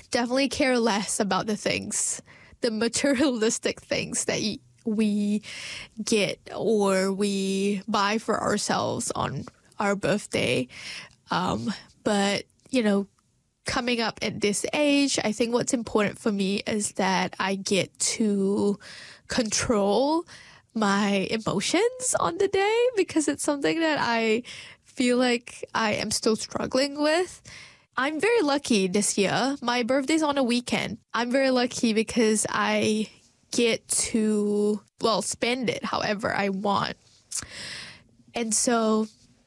definitely care less about the materialistic things that we get or we buy for ourselves on our birthday. But, coming up at this age, I think what's important for me is that I get to control my emotions on the day, because it's something that I feel like I am still struggling with. I'm very lucky this year. My birthday's on a weekend. I'm very lucky because I get to, spend it however I want. And so,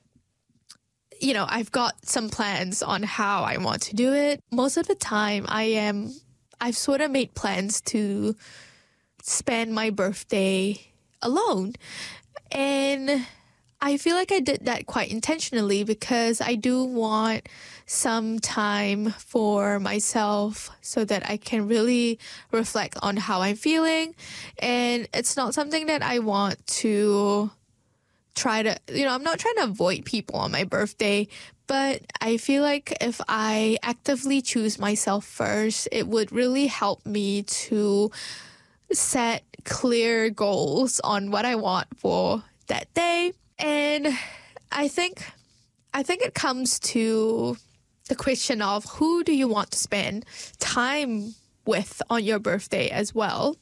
I've got some plans on how I want to do it. Most of the time, I've sort of made plans to spend my birthday alone. And I feel like I did that quite intentionally because I do want some time for myself so that I can really reflect on how I'm feeling. And it's not something that I want to try to, I'm not trying to avoid people on my birthday, but I feel like if I actively choose myself first, it would really help me to set clear goals on what I want for that day. And I think it comes to the question of who do you want to spend time with on your birthday as well.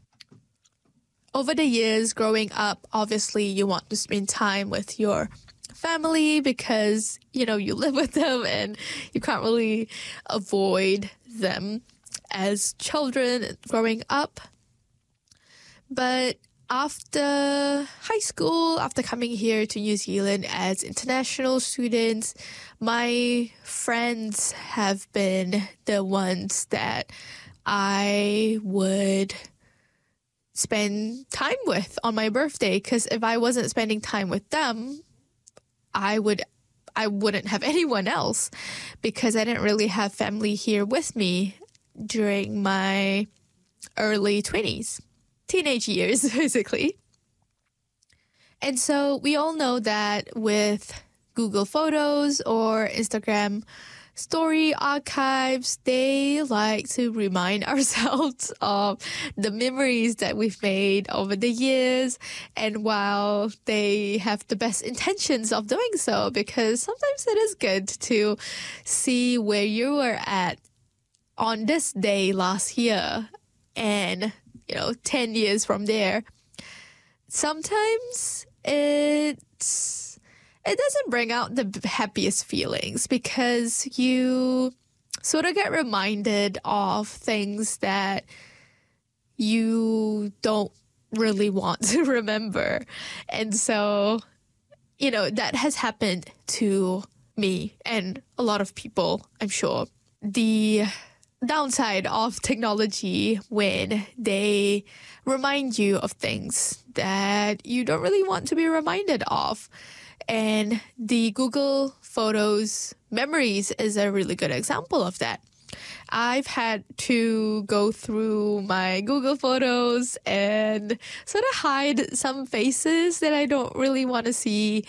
Over the years growing up, obviously you want to spend time with your family because, you live with them and you can't really avoid them as children growing up. But after high school, after coming here to New Zealand as international students, my friends have been the ones that I would spend time with on my birthday, because if I wasn't spending time with them, I wouldn't have anyone else, because I didn't really have family here with me during my early 20s, teenage years, basically. And so we all know that with Google Photos or Instagram story archives, they like to remind ourselves of the memories that we've made over the years. And while they have the best intentions of doing so, because sometimes it is good to see where you were at on this day last year and, 10 years from there, sometimes it doesn't bring out the happiest feelings, because you sort of get reminded of things that you don't really want to remember. And so, that has happened to me and a lot of people, I'm sure. The downside of technology when they remind you of things that you don't really want to be reminded of. And the Google Photos memories is a really good example of that. I've had to go through my Google Photos and sort of hide some faces that I don't really want to see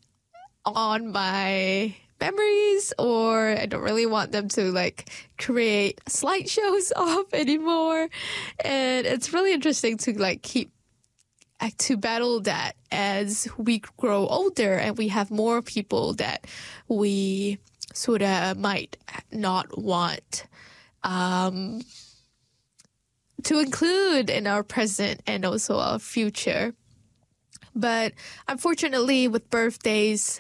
on my memories, or I don't really want them to create slideshows of anymore. And it's really interesting to keep to battle that as we grow older and we have more people that we sort of might not want to include in our present and also our future. But unfortunately, with birthdays,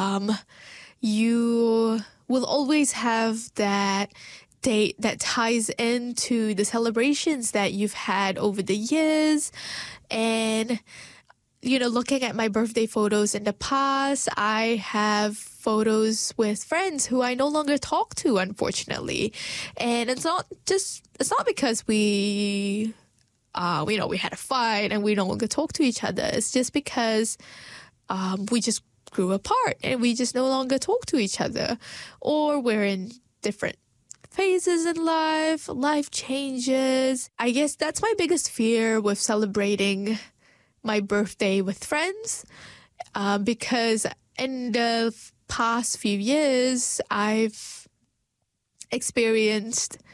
you will always have that date that ties into the celebrations that you've had over the years. And, looking at my birthday photos in the past, I have photos with friends who I no longer talk to, unfortunately. And it's not because we had a fight and we no longer talk to each other. It's just because we just grew apart and we just no longer talk to each other, or we're in different phases in life changes. I guess that's my biggest fear with celebrating my birthday with friends, because in the past few years, I've experienced